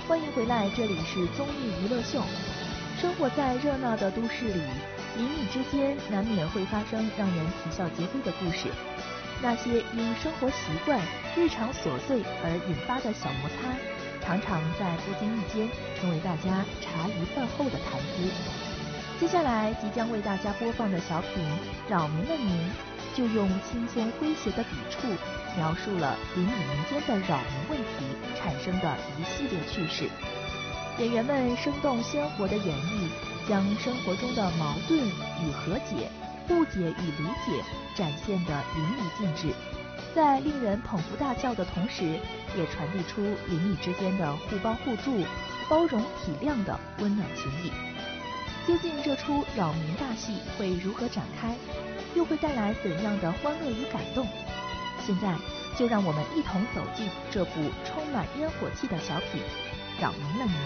欢迎回来，这里是综艺娱乐秀。生活在热闹的都市里，邻里之间难免会发生让人啼笑皆非的故事。那些因生活习惯、日常琐碎而引发的小摩擦，常常在不经意间成为大家茶余饭后的谈资。接下来即将为大家播放的小品《扰民了您》，就用轻松诙谐的笔触，描述了邻里民间的扰民问题产生的一系列趣事。演员们生动鲜活地演绎，将生活中的矛盾与和解、不解与理解展现得淋漓尽致，在令人捧腹大笑的同时，也传递出邻里之间的互帮互助、包容体谅的温暖情谊。究竟这出扰民大戏会如何展开，又会带来怎样的欢乐与感动？现在就让我们一同走进这部充满烟火气的小品《扰民了您》。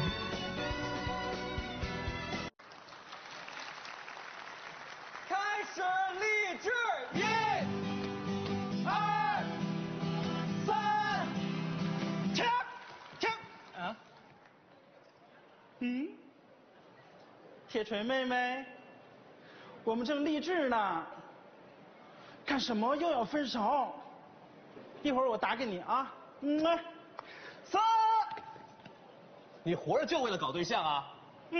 开始立志，1、2、3，停！啊？铁锤妹妹，我们正励志呢，干什么又要分手？一会儿我打给你啊。3。 你活着就为了搞对象啊？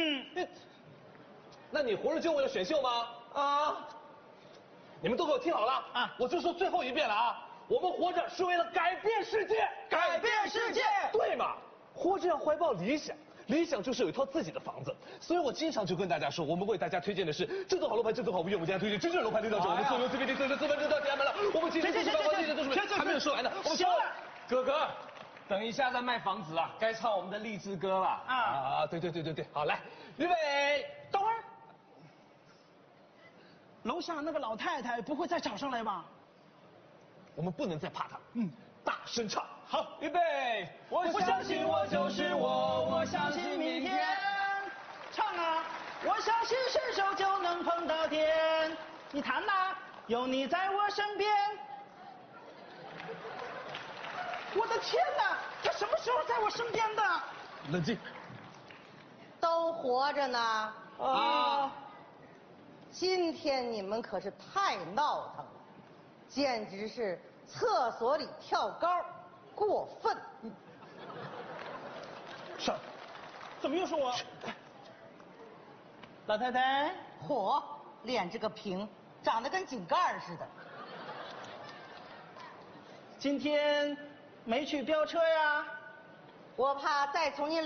那你活着就为了选秀吗？ 啊！ 你们都给我听好了啊！ 我就说最后一遍了啊！我们活着是为了改变世界， 改变世界， 对嘛？活着要怀抱理想。理想就是有一套自己的房子，所以我经常就跟大家说，我们为大家推荐的是正宗好楼盘，正宗好物业。我们今天推荐真正楼盘领导者，我们送牛 CBD 4分钟到家门了。我们今天还没有说完呢， 行了， 哥哥，等一下再卖房子啊，该唱我们的励志歌了啊！对，好来，预备， 等会儿，楼下那个老太太不会再找上来吧？ 我们不能再怕她，大声唱。 好， 预备， 我相信我就是我，我相信明天。唱啊！我相信伸手就能碰到天。你弹呐，有你在我身边。我的天哪，他什么时候在我身边的？ 冷静。 都活着呢啊！ 今天你们可是太闹腾了，简直是厕所里跳高。过分！ 是，怎么又是我？老太太， 嚯，脸这个平，长得跟井盖似的。 今天没去飙车呀？ 我怕再从你